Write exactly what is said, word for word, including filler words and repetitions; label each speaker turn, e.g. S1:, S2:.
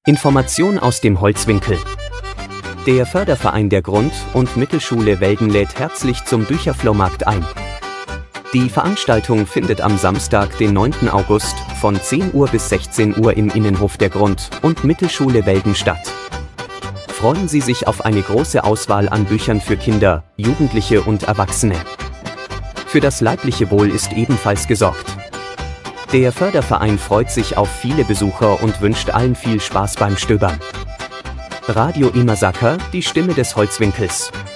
S1: Information aus dem Holzwinkel. Der Förderverein der Grund- und Mittelschule Welden lädt herzlich zum Bücherflohmarkt ein. Die Veranstaltung findet am Samstag, den neunten August, von zehn Uhr bis sechzehn Uhr im Innenhof der Grund- und Mittelschule Welden statt. Freuen Sie sich auf eine große Auswahl an Büchern für Kinder, Jugendliche und Erwachsene. Für das leibliche Wohl ist ebenfalls gesorgt. Der Förderverein freut sich auf viele Besucher und wünscht allen viel Spaß beim Stöbern. Radio Imasaka, die Stimme des Holzwinkels.